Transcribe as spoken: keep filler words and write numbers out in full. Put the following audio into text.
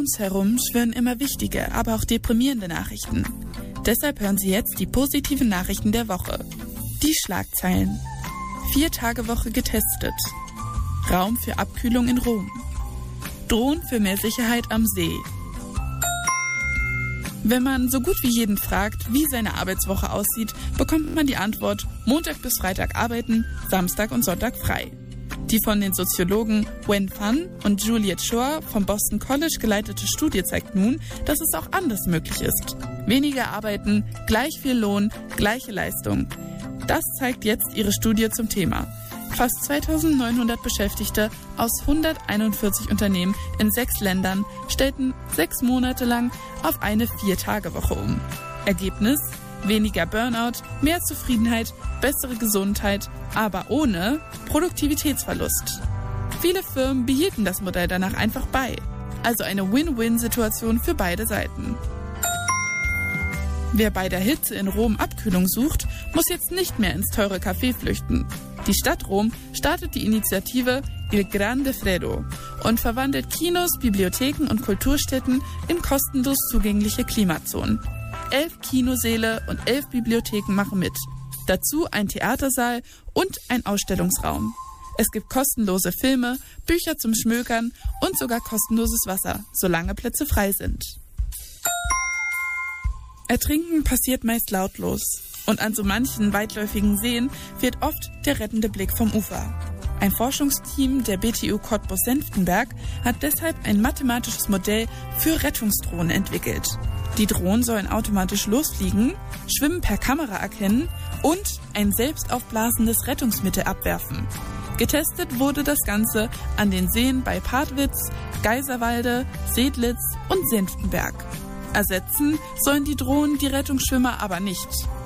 uns herum schwirren immer wichtige, aber auch deprimierende Nachrichten. Deshalb hören Sie jetzt die positiven Nachrichten der Woche. Die Schlagzeilen. Vier-Tage-Woche getestet. Raum für Abkühlung in Rom. Drohnen für mehr Sicherheit am See. Wenn man so gut wie jeden fragt, wie seine Arbeitswoche aussieht, bekommt man die Antwort: Montag bis Freitag arbeiten, Samstag und Sonntag frei. Die von den Soziologen Wen Fan und Juliet Schor vom Boston College geleitete Studie zeigt nun, dass es auch anders möglich ist. Weniger arbeiten, gleich viel Lohn, gleiche Leistung. Das zeigt jetzt ihre Studie zum Thema. Fast zweitausendneunhundert Beschäftigte aus hunderteinundvierzig Unternehmen in sechs Ländern stellten sechs Monate lang auf eine Vier-Tage-Woche um. Ergebnis: weniger Burnout, mehr Zufriedenheit, bessere Gesundheit, aber ohne Produktivitätsverlust. Viele Firmen behielten das Modell danach einfach bei. Also eine Win-Win-Situation für beide Seiten. Wer bei der Hitze in Rom Abkühlung sucht, muss jetzt nicht mehr ins teure Café flüchten. Die Stadt Rom startet die Initiative Il Grande Freddo und verwandelt Kinos, Bibliotheken und Kulturstätten in kostenlos zugängliche Klimazonen. Elf Kinosäle und elf Bibliotheken machen mit. Dazu ein Theatersaal und ein Ausstellungsraum. Es gibt kostenlose Filme, Bücher zum Schmökern und sogar kostenloses Wasser, solange Plätze frei sind. Ertrinken passiert meist lautlos. Und an so manchen weitläufigen Seen fehlt oft der rettende Blick vom Ufer. Ein Forschungsteam der B T U Cottbus-Senftenberg hat deshalb ein mathematisches Modell für Rettungsdrohnen entwickelt. Die Drohnen sollen automatisch losfliegen, Schwimmen per Kamera erkennen und ein selbst aufblasendes Rettungsmittel abwerfen. Getestet wurde das Ganze an den Seen bei Padwitz, Geiserwalde, Sedlitz und Senftenberg. Ersetzen sollen die Drohnen die Rettungsschwimmer aber nicht.